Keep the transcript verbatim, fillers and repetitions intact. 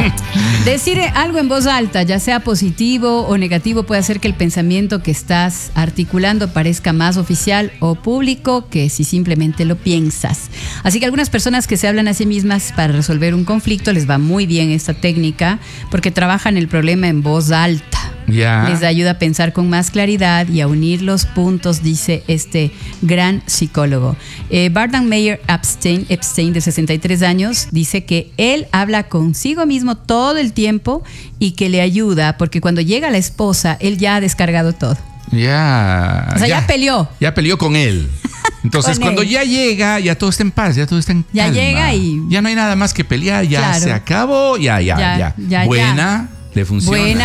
Decir algo en voz alta, ya sea positivo o negativo, puede hacer que el pensamiento que estás articulando parezca más oficial o público que si simplemente lo piensas. Así que algunas personas que se hablan a sí mismas para resolver un conflicto les va muy bien esta técnica porque trabajan el problema en voz alta. Ya. Les ayuda a pensar con más claridad y a unir los puntos, dice este gran psicólogo. Eh, Bardan Meyer Epstein, Epstein, de sesenta y tres años, dice que él habla consigo mismo todo el tiempo y que le ayuda porque cuando llega la esposa, él ya ha descargado todo. Ya. O sea, ya, ya peleó. Ya peleó con él. Entonces, con cuando él. ya llega, ya todo está en paz, ya todo está en Ya calma. llega y... Ya no hay nada más que pelear, ya Claro. se acabó, ya, ya, Ya, ya. ya, Buena, ya. le funciona. Buena.